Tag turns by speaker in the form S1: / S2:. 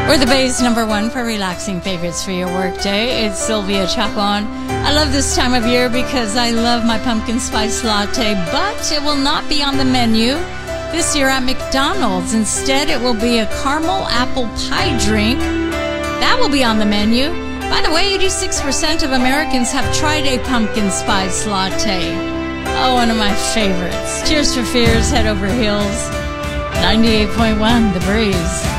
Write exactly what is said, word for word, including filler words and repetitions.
S1: We're the Bay's number one for relaxing favorites for your workday. It's Sylvia Chapon. I love this time of year because I love my pumpkin spice latte, but it will not be on the menu this year at McDonald's. Instead, it will be a caramel apple pie drink. That will be on the menu. By the way, eighty-six percent of Americans have tried a pumpkin spice latte. Oh, one of my favorites. Cheers for fears, head over heels. ninety-eight point one, The Breeze.